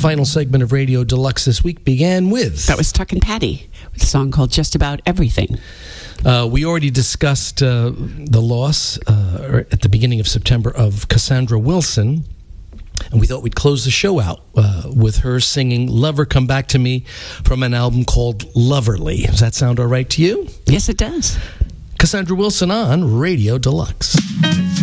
final segment of Radio Deluxe this week began with... That was Tuck and Patty with a song called Just About Everything. We already discussed the loss at the beginning of September of Cassandra Wilson, and we thought we'd close the show out with her singing Lover Come Back to Me from an album called Loverly. Does that sound all right to you? Yes, it does. Cassandra Wilson on Radio Deluxe.